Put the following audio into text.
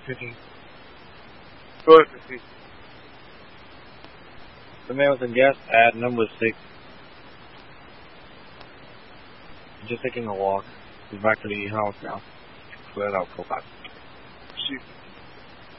15. Go ahead, 15. The man with the gas at number 6. Just taking a walk. He's back to the house now. Clear it out, go back. Shoot.